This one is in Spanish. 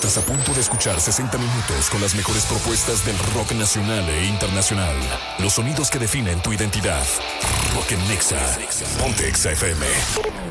Estás a punto de escuchar 60 minutos con las mejores propuestas del rock nacional e internacional. Los sonidos que definen tu identidad. Rock en Nexa. Ponte Exa FM.